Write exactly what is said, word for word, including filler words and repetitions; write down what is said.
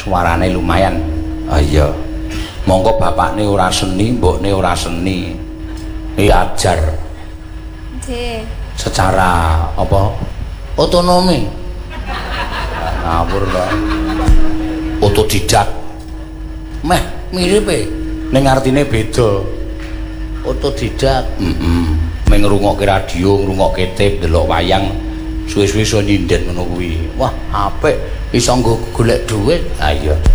suarane lumayan. Ah iya. Monggo bapakne ora seni, mbokne ora seni. Diajar. Nggih. Secara apa? Otonomi. Ngawur to. Otodidak. Meh mirip e. Ning artine beda. Otodidak. Heeh. Meng ngrungokke radio, ngrungokke tape, delok wayang, suwe-suwe iso nyindet ngono kuwi. Wah, apik. Iso nggo golek dhuwit. Ha iya.